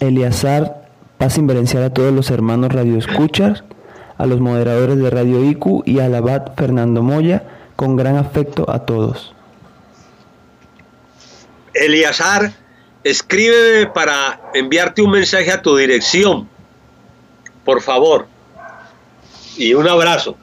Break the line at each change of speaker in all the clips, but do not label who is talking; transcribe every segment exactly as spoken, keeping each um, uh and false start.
Eleazar, paz inverencial a todos los hermanos radioescuchas, a los moderadores de Radio I Q U y al abad Fernando Moya, con gran afecto a todos.
Eleazar, escríbeme para enviarte un mensaje a tu dirección, por favor, y un abrazo.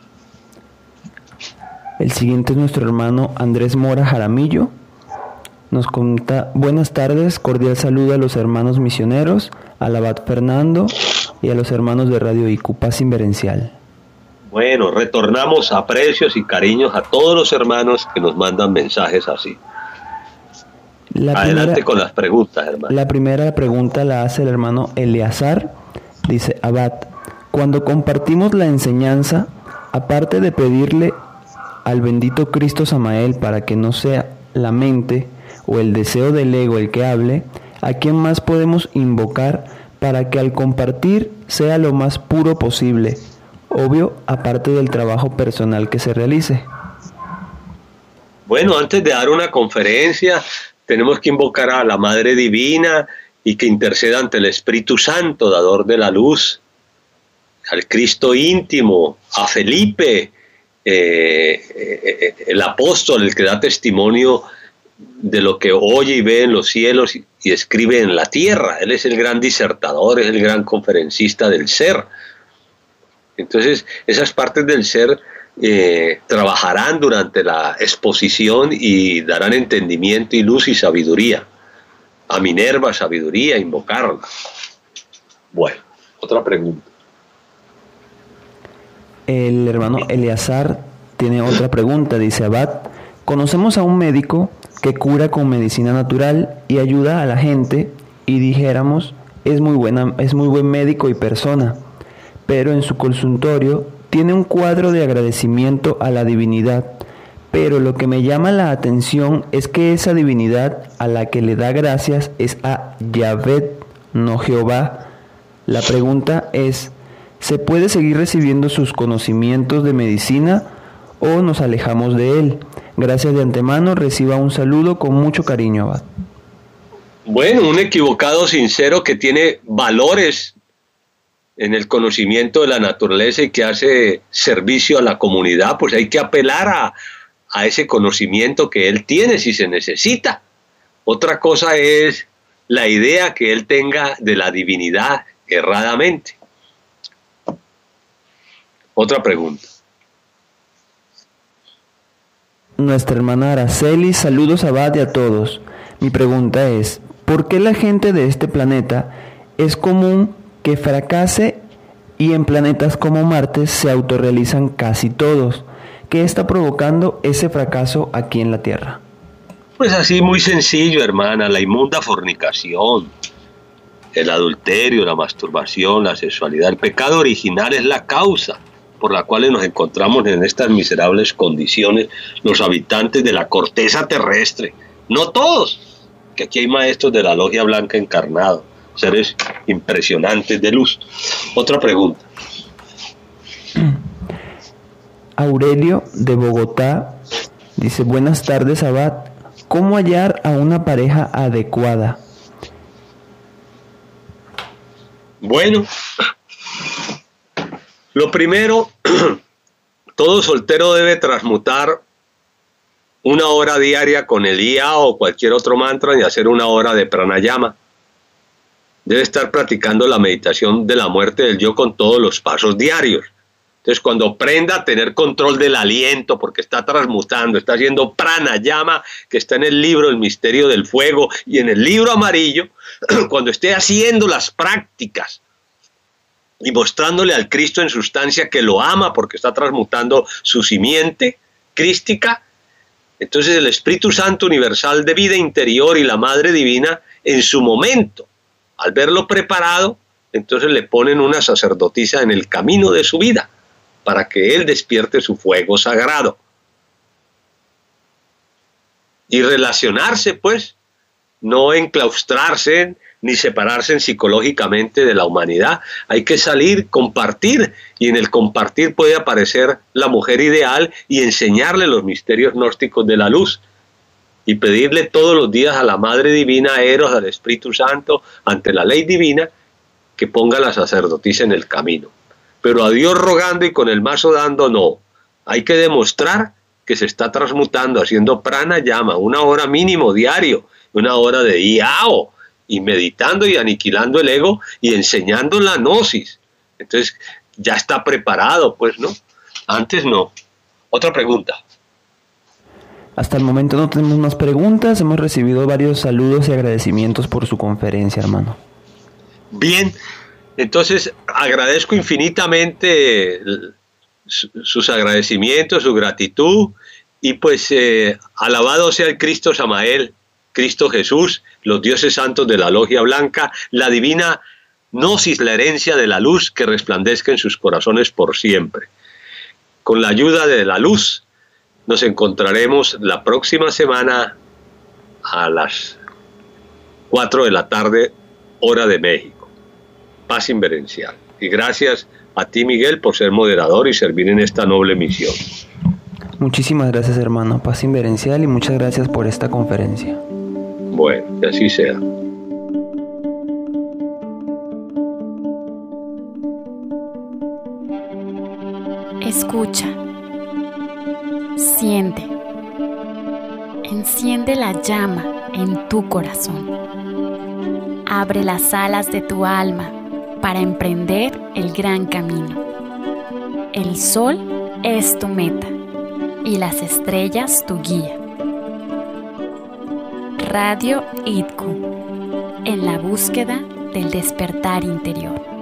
El siguiente es nuestro hermano Andrés Mora Jaramillo. Nos comenta: buenas tardes, cordial saludo a los hermanos misioneros, al abad Fernando y a los hermanos de Radio I Q U, paz inverencial.
Bueno, retornamos aprecios y cariños a todos los hermanos que nos mandan mensajes así. La Adelante primera, con las preguntas, hermano.
La primera pregunta la hace el hermano Eleazar. Dice: abad, cuando compartimos la enseñanza, aparte de pedirle al bendito Cristo Samael para que no sea la mente o el deseo del ego el que hable, ¿a quién más podemos invocar para que al compartir sea lo más puro posible? Obvio, aparte del trabajo personal que se realice.
Bueno, antes de dar una conferencia, tenemos que invocar a la Madre Divina y que interceda ante el Espíritu Santo, dador de la luz, al Cristo íntimo, a Felipe, eh, eh, el apóstol, el que da testimonio de lo que oye y ve en los cielos y, y escribe en la tierra. Él es el gran disertador, es el gran conferencista del ser. Entonces, esas partes del ser eh, trabajarán durante la exposición y darán entendimiento y luz y sabiduría. A Minerva, sabiduría, invocarla. Bueno, otra pregunta.
El hermano Eleazar tiene otra pregunta. Dice: abad, conocemos a un médico que cura con medicina natural y ayuda a la gente, y dijéramos, es muy buena, es muy buen médico y persona, pero en su consultorio tiene un cuadro de agradecimiento a la divinidad, pero lo que me llama la atención es que esa divinidad a la que le da gracias es a Yahvé, no Jehová. La pregunta es: ¿se puede seguir recibiendo sus conocimientos de medicina o nos alejamos de él? Gracias de antemano, reciba un saludo con mucho cariño, abad.
Bueno, un equivocado sincero que tiene valores en el conocimiento de la naturaleza y que hace servicio a la comunidad, pues hay que apelar a, a ese conocimiento que él tiene si se necesita. Otra cosa es la idea que él tenga de la divinidad erradamente. Otra pregunta.
Nuestra hermana Araceli: saludos abad y a todos. Mi pregunta es: ¿por qué la gente de este planeta es común que fracase y en planetas como Marte se autorrealizan casi todos? ¿Qué está provocando ese fracaso aquí en la Tierra?
Pues así, muy sencillo, hermana: la inmunda fornicación, el adulterio, la masturbación, la sexualidad. El pecado original es la causa por la cual nos encontramos en estas miserables condiciones los habitantes de la corteza terrestre. No todos, que aquí hay maestros de la Logia Blanca encarnados, seres impresionantes de luz. Otra pregunta.
Aurelio de Bogotá dice: buenas tardes, abad. ¿Cómo hallar a una pareja adecuada?
Bueno, lo primero, todo soltero debe transmutar una hora diaria con el I A o cualquier otro mantra y hacer una hora de pranayama. Debe estar practicando la meditación de la muerte del yo con todos los pasos diarios. Entonces, cuando aprenda a tener control del aliento, porque está transmutando, está haciendo pranayama, que está en el libro El Misterio del Fuego y en el libro amarillo, cuando esté haciendo las prácticas y mostrándole al Cristo en sustancia que lo ama porque está transmutando su simiente crística, entonces el Espíritu Santo universal de vida interior y la Madre Divina, en su momento, al verlo preparado, entonces le ponen una sacerdotisa en el camino de su vida para que él despierte su fuego sagrado. Y relacionarse, pues, no enclaustrarse ni separarse psicológicamente de la humanidad. Hay que salir, compartir, y en el compartir puede aparecer la mujer ideal y enseñarle los misterios gnósticos de la luz. y pedirle todos los días a la Madre Divina, a Eros, al Espíritu Santo, ante la ley divina, que ponga a la sacerdotisa en el camino. Pero a Dios rogando y con el mazo dando, no. Hay que demostrar que se está transmutando, haciendo pranayama, una hora mínimo diario, una hora de iao, y meditando y aniquilando el ego y enseñando la gnosis. Entonces ya está preparado, pues, ¿no? Antes no. Otra pregunta.
Hasta el momento no tenemos más preguntas. Hemos recibido varios saludos y agradecimientos por su conferencia, hermano.
Bien, entonces agradezco infinitamente sus agradecimientos, su gratitud, y pues eh, alabado sea el Cristo Samael, Cristo Jesús, los dioses santos de la Logia Blanca, la divina gnosis, la herencia de la luz que resplandezca en sus corazones por siempre. Con la ayuda de la luz nos encontraremos la próxima semana a las cuatro de la tarde, hora de México. Paz inverencial. Y gracias a ti, Miguel, por ser moderador y servir en esta noble misión.
Muchísimas gracias, hermano. Paz inverencial y muchas gracias por esta conferencia.
Bueno, que así sea.
Escucha, siente, enciende la llama en tu corazón. Abre las alas de tu alma para emprender el gran camino. El sol es tu meta y las estrellas tu guía. Radio I D C U, en la búsqueda del despertar interior.